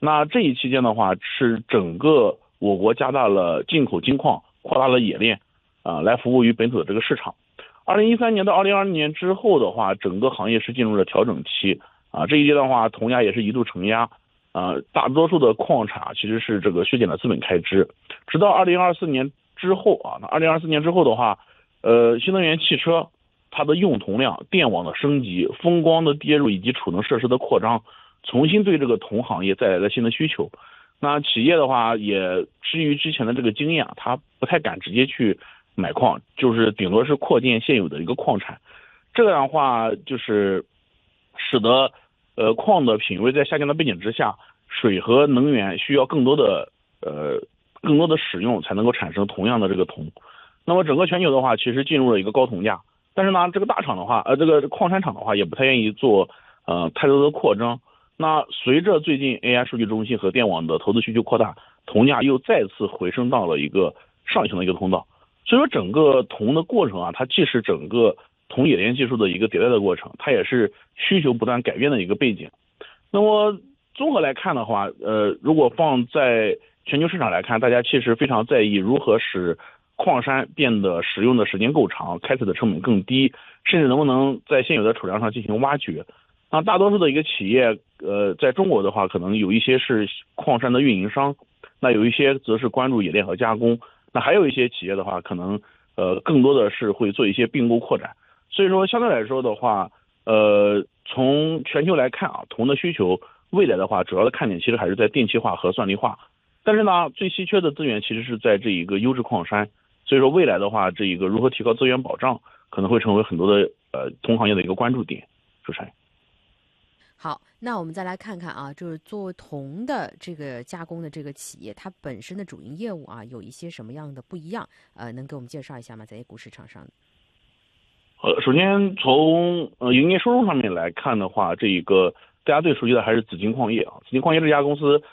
那这一期间的话，是整个我国加大了进口金矿，扩大了冶炼，来服务于本土的这个市场。2013年到2020年之后的话，整个行业是进入了调整期，这一阶段的话，铜价也是一度承压，大多数的矿产其实是这个削减了资本开支，直到2024年之后那2024年之后的话，新能源汽车它的用铜量、电网的升级、风光的跌入以及储能设施的扩张，重新对这个铜行业带来了新的需求。那企业的话也基于之前的这个经验它不太敢直接去买矿，就是顶多是扩建现有的一个矿产。这样的话就是使得矿的品位在下降的背景之下，水和能源需要更多的使用才能够产生同样的这个铜。那么整个全球的话，其实进入了一个高铜价，但是呢，这个大厂的话，这个矿产厂的话也不太愿意做太多的扩张。那随着最近 AI 数据中心和电网的投资需求扩大，铜价又再次回升到了一个上行的一个通道。所以说整个铜的过程它既是整个铜冶炼技术的一个迭代的过程，它也是需求不断改变的一个背景。那么综合来看的话，如果放在全球市场来看，大家其实非常在意如何使矿山变得使用的时间够长，开采的成本更低，甚至能不能在现有的储量上进行挖掘。那大多数的一个企业，在中国的话，可能有一些是矿山的运营商，那有一些则是关注冶炼和加工，那还有一些企业的话，可能更多的是会做一些并购扩展。所以说相对来说的话，从全球来看铜的需求未来的话，主要的看点其实还是在电气化和算力化。但是呢，最稀缺的资源其实是在这一个优质矿山，所以说未来的话，这一个如何提高资源保障，可能会成为很多的铜行业的一个关注点。主持人。 好，那我们再来看看就是做铜的这个加工的这个企业，它本身的主营业务有一些什么样的不一样？能给我们介绍一下吗？在 A 股市场上。 首先从营业收入上面来看的话，这一个大家最熟悉的还是紫金矿业紫金矿业这家公司，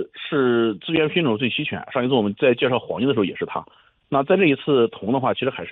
是资源品种最齐全。上一次我们在介绍黄金的时候也是它。那在这一次铜的话，其实还是